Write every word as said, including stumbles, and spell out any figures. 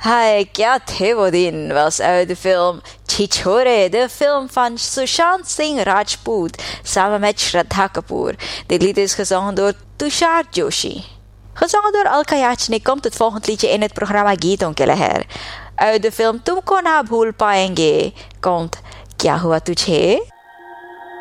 हाय क्या थे वो दिन was uit de film Chichore, de film van Sushant Singh Rajput samen met Shraddha Kapoor. Dit lied is gezongen door Tushar Joshi. Gezongen door Alka Yachnik komt het volgende liedje in het programma Geeton ke Leher. Uit de film Tumko Na Bhool Paenge komt Kya Hua Tujhe.